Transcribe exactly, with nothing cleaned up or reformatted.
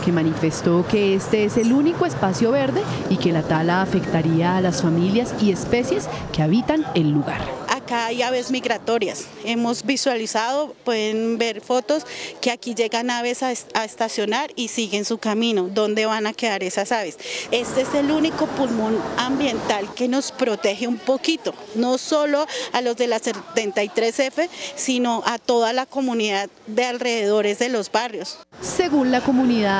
que manifestó que este es el único espacio verde y que la tala afectaría a las familias y especies que habitan el lugar. Acá hay aves migratorias, hemos visualizado, pueden ver fotos que aquí llegan aves a, a estacionar y siguen su camino. ¿Dónde van a quedar esas aves? Este es el único pulmón ambiental que nos protege un poquito, no solo a los de la setenta y tres F, sino a toda la comunidad de alrededores de los barrios. Según la comunidad